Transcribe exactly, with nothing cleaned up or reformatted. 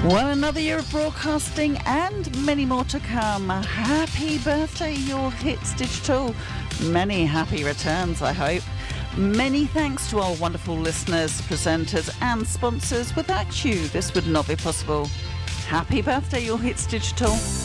Well, another year of broadcasting and many more to come. Happy birthday, Your Hits Digital. Many happy returns, I hope. Many thanks to our wonderful listeners, presenters and sponsors. Without you, this would not be possible. Happy birthday, Your Hits Digital.